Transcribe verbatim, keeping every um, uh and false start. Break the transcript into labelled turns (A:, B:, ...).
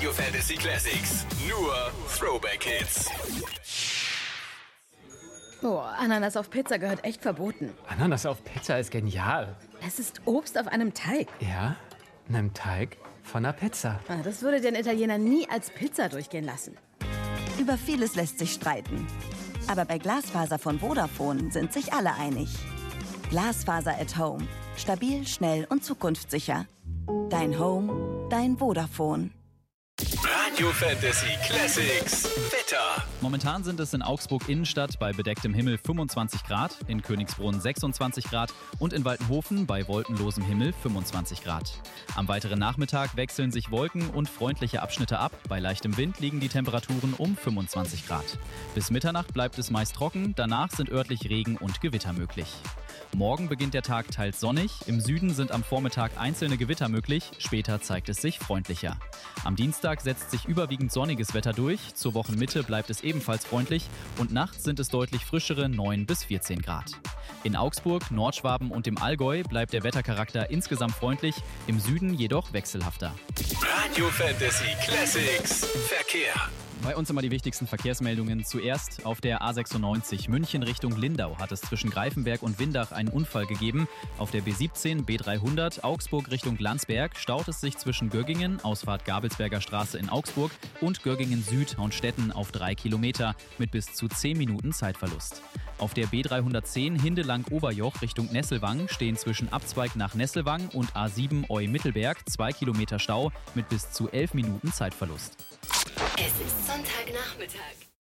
A: Radio Fantasy Classics. Nur Throwback Hits.
B: Oh, Ananas auf Pizza gehört echt verboten.
C: Ananas auf Pizza ist genial.
B: Es ist Obst auf einem Teig.
C: Ja, einem Teig von einer Pizza.
B: Ah, das würde den Italiener nie als Pizza durchgehen lassen.
D: Über vieles lässt sich streiten. Aber bei Glasfaser von Vodafone sind sich alle einig. Glasfaser at Home. Stabil, schnell und zukunftssicher. Dein Home, dein Vodafone.
A: Radio Fantasy Classics Wetter.
E: Momentan sind es in Augsburg Innenstadt bei bedecktem Himmel fünfundzwanzig Grad, in Königsbrunn sechsundzwanzig Grad und in Waltenhofen bei wolkenlosem Himmel fünfundzwanzig Grad. Am weiteren Nachmittag wechseln sich Wolken und freundliche Abschnitte ab. Bei leichtem Wind liegen die Temperaturen um fünfundzwanzig Grad. Bis Mitternacht bleibt es meist trocken, danach sind örtlich Regen und Gewitter möglich. Morgen beginnt der Tag teils sonnig, im Süden sind am Vormittag einzelne Gewitter möglich, später zeigt es sich freundlicher. Am Dienstag setzt sich überwiegend sonniges Wetter durch, zur Wochenmitte bleibt es ebenfalls freundlich und nachts sind es deutlich frischere neun bis vierzehn Grad. In Augsburg, Nordschwaben und dem Allgäu bleibt der Wettercharakter insgesamt freundlich, im Süden jedoch wechselhafter.
A: Radio Fantasy Classics Verkehr.
E: Bei uns immer die wichtigsten Verkehrsmeldungen. Zuerst auf der A sechsundneunzig München Richtung Lindau hat es zwischen Greifenberg und Windach einen Unfall gegeben. Auf der B siebzehn B dreihundert Augsburg Richtung Landsberg staut es sich zwischen Göggingen, Ausfahrt Gabelsberger Straße in Augsburg und Göggingen Süd Hauenstetten auf drei Kilometer mit bis zu zehn Minuten Zeitverlust. Auf der B dreihundertzehn Hindelang-Oberjoch Richtung Nesselwang stehen zwischen Abzweig nach Nesselwang und A sieben Eu-Mittelberg zwei Kilometer Stau mit bis zu elf Minuten Zeitverlust.
F: Es ist Sonntagnachmittag.